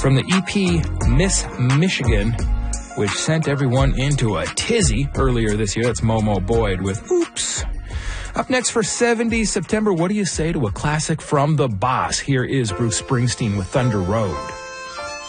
from the EP Miss Michigan, which sent everyone into a tizzy earlier this year. That's Momo Boyd with Oops. Up next for 70 September, what do you say to a classic from the boss? Here is Bruce Springsteen with Thunder Road.